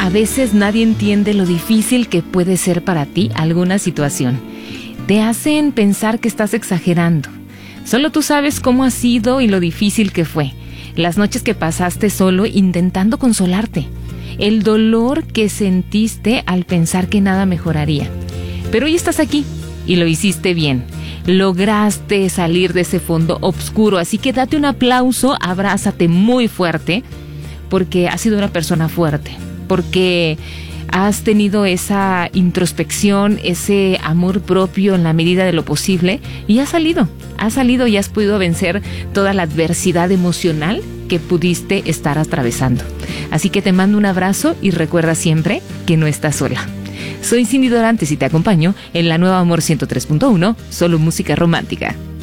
A veces nadie entiende lo difícil que puede ser para ti alguna situación. Te hacen pensar que estás exagerando. Solo tú sabes cómo ha sido y lo difícil que fue. Las noches que pasaste solo intentando consolarte. El dolor que sentiste al pensar que nada mejoraría. Pero hoy estás aquí y lo hiciste bien. Lograste salir de ese fondo oscuro, así que date un aplauso, abrázate muy fuerte, porque has sido una persona fuerte, porque has tenido esa introspección, ese amor propio en la medida de lo posible y has salido y has podido vencer toda la adversidad emocional que pudiste estar atravesando. Así que te mando un abrazo y recuerda siempre que no estás sola. Soy Cindy Dorantes y te acompaño en la nueva Amor 103.1, solo música romántica.